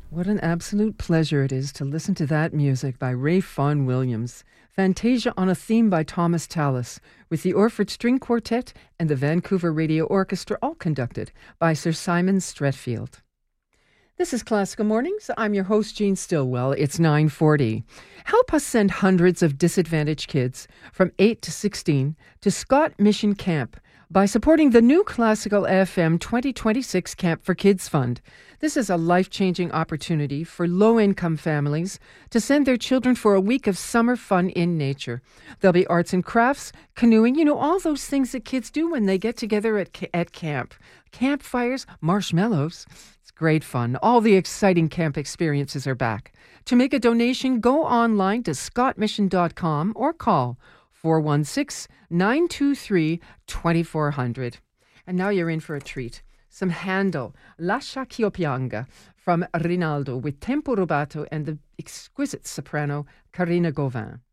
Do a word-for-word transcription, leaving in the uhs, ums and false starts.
What an absolute pleasure it is to listen to that music by Ray Fawn Williams. Fantasia on a Theme by Thomas Tallis, with the Orford String Quartet and the Vancouver Radio Orchestra, all conducted by Sir Simon Stretfield. This is Classical Mornings. I'm your host, Jean Stillwell. It's nine forty. Help us send hundreds of disadvantaged kids from eight to sixteen to Scott Mission Camp by supporting the new Classical F M twenty twenty-six Camp for Kids Fund. This is a life-changing opportunity for low-income families to send their children for a week of summer fun in nature. There'll be arts and crafts, canoeing, you know, all those things that kids do when they get together at, ca- at camp. Campfires, marshmallows. It's great fun. All the exciting camp experiences are back. To make a donation, go online to scott mission dot com or call four one six, nine two three, two four zero zero. And now you're in for a treat. Some Handel, Lascia ch'io pianga, from Rinaldo with Tempo Rubato and the exquisite soprano Carina Gauvin.